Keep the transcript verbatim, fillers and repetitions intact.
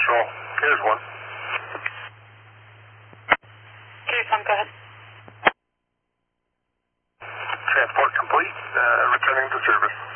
Patrol. Here's one. Here's one, go ahead. Transport complete. Uh, returning to service.